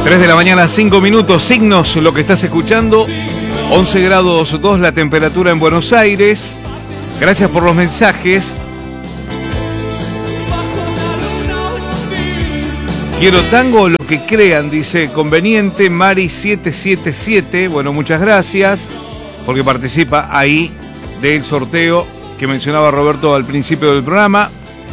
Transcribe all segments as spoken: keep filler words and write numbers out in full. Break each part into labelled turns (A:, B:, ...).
A: tres de la mañana, cinco minutos, signos, lo que estás escuchando. once grados dos la temperatura en Buenos Aires. Gracias por los mensajes. Quiero tango, lo que crean, dice conveniente Mari siete siete siete. Bueno, muchas gracias, porque participa ahí del sorteo que mencionaba Roberto al principio del programa.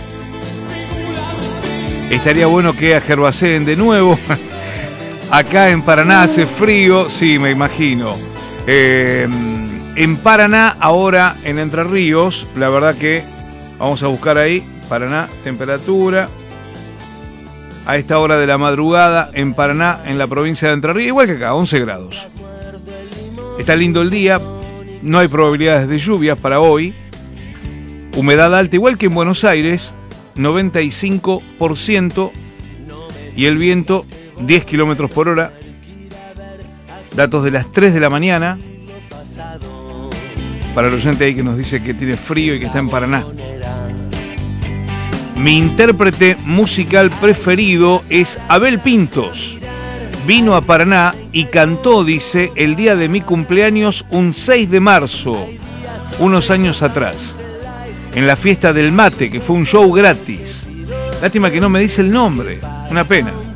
A: Estaría bueno que ajerbaceen de nuevo. Acá en Paraná hace frío, sí, me imagino. Eh, en Paraná, ahora en Entre Ríos, la verdad que vamos a buscar ahí, Paraná, temperatura. A esta hora de la madrugada en Paraná, en la provincia de Entre Ríos, igual que acá, once grados. Está lindo el día, no hay probabilidades de lluvias para hoy. Humedad alta, igual que en Buenos Aires, noventa y cinco por ciento. Y el viento, diez kilómetros por hora. Datos de las tres de la mañana. Para el oyente ahí que nos dice que tiene frío y que está en Paraná. Mi intérprete musical preferido es Abel Pintos. Vino a Paraná y cantó, dice, el día de mi cumpleaños, un seis de marzo, unos años atrás, en la fiesta del mate, que fue un show gratis. Lástima que no me dice el nombre, una pena.